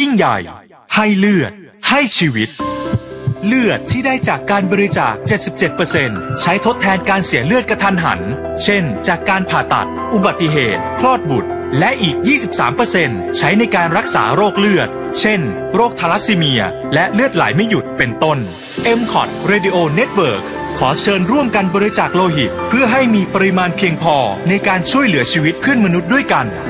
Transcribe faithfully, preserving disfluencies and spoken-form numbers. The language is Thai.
ยิ่งใหญ่ให้เลือดให้ชีวิตเลือดที่ได้จากการบริจาค เจ็ดสิบเจ็ดเปอร์เซ็นต์ ใช้ทดแทนการเสียเลือดกระทันหันเช่นจากการผ่าตัดอุบัติเหตุคลอดบุตรและอีก ยี่สิบสามเปอร์เซ็นต์ ใช้ในการรักษาโรคเลือดเช่นโรคทาลัสซีเมียและเลือดไหลไม่หยุดเป็นต้น เอ็ม ซี โอ ที Radio Network ขอเชิญร่วมกันบริจาคโลหิตเพื่อให้มีปริมาณเพียงพอในการช่วยเหลือชีวิตเพื่อนมนุษย์ด้วยกัน